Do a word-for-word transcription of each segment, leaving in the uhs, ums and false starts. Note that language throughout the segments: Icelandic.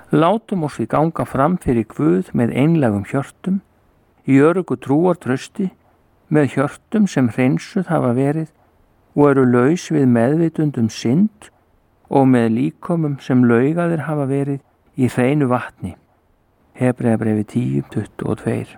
Látum oss við ganga fram fyrir Guð með einlægum hjörtum, í öruggu trúartrausti, með hjörtum sem hreinsuð hafa verið og eru laus við meðvitundum synd og með líkömum sem laugaðir hafa verið í hreinu vatni. Hebreabrefi tíu, tuttugu og tvö.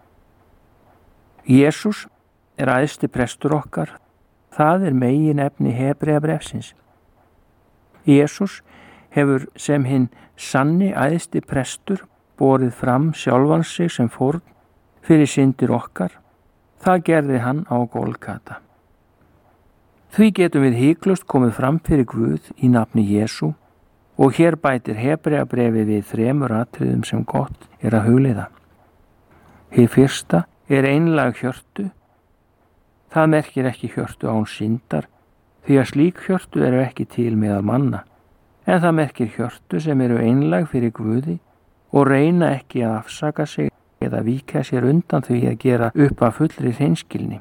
Jesús er æðsti prestur okkar, það er meginefni Hebreabrefsins. Jesús hefur sem hinn sanni æðsti prestur borið fram sjálfan sig sem fórn fyrir syndir okkar, það gerði hann á Golgata. Því getum við hiklaust komið fram fyrir Guð í nafni Jesú og hér bætir Hebreabrefi við þremur atriðum sem gott er að hugleiða. Hið fyrsta er einlæg hjörtu. Það merkir ekki hjörtu án syndar, því að slík hjörtu eru ekki til meðal manna, en það merkir hjörtu sem eru einlæg fyrir Guði og reyna ekki að afsaka sig eða víkja sér undan því að gera upp að fullri hreinskilni.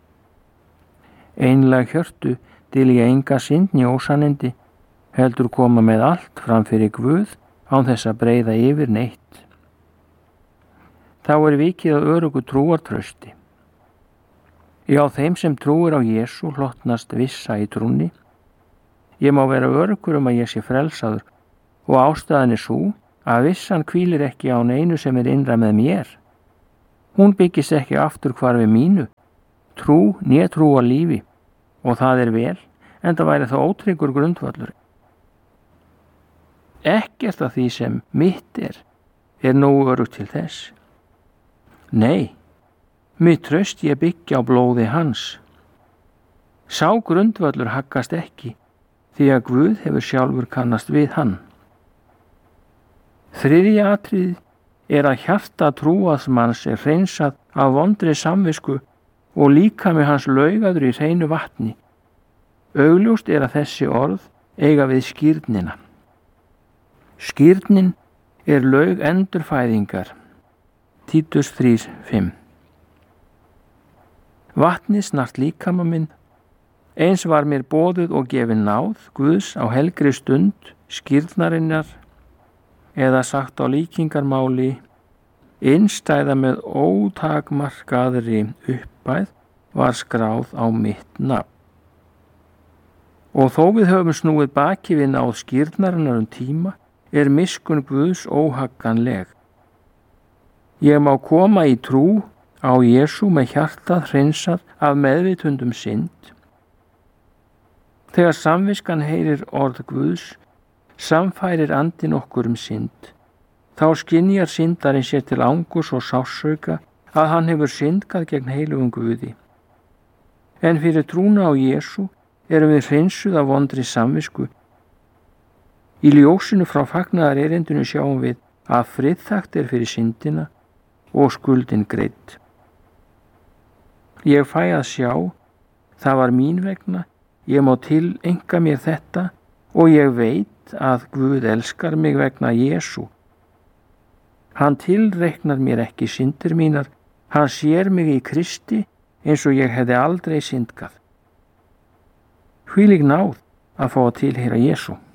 Einlæg hjörtu dylja enga synd né ósannindi, heldur koma með allt fram fyrir Guð án þess að breiða yfir neitt. Þá er vikið að örugu trúartrausti. Já, þeim sem trúir á Jesú hlotnast vissa í trúnni. Ég má vera örugur um að ég sé frelsaður og ástæðan er sú að vissan hvílir ekki á neinu sem er innra með mér. Hún byggist ekki aftur hvarfi mínu, trú né trúa lífi, og það er vel, en það væri þá ótryggur grundvallur. Ekkert af því sem mitt er, er nógu örugt til þess. Nei, mitt traust ég byggja á blóði hans. Sá grundvallur haggast ekki, því að Guð hefur sjálfur kannast við hann. Þriðja atriði er að hjarta trúaðsmanns er hreinsað af vondri samvisku og líkami hans laugaður í hreinu vatni. Augljóst er að þessi orð eiga við skírnina. Skírnin er laug endurfæðingar. Títus þrjú, fimm. Vatni snart líkama minn, eins var mér boðuð og gefin náð Guðs á helgri stund skírnarinnar, eða sagt á líkingarmáli, innstæða með ótakmarkaðri uppæð var skráð á mitt nafn. Og þó við höfum snúið baki við náð skírnarinnar um tíma, er miskunn Guðs óhagganleg. Ég má koma í trú á Jesú með hjartað hreinsað af meðvitundum synd. Þegar samviskan heyrir orð Guðs, samfærir andinn okkur um synd. Þá skynjar syndarinn sér til angurs og sársauka að hann hefur syndgað gegn heilugum Guði. En fyrir trúna á Jesú erum við hreinsuð af vondri samvisku. Í ljósinu frá fagnaðar erindinu sjáum við að friðþakt er fyrir syndina og skuldin greidd. Ég fæ að sjá, það var mín vegna, ég má tileinka mér þetta og ég veit að Guð elskar mig vegna Jesú. Hann tilreiknar mér ekki syndir mínar, hann sér mig í Kristi eins og ég hefði aldrei syndgað. Hvílík náð að fá að tilheyra Jesú.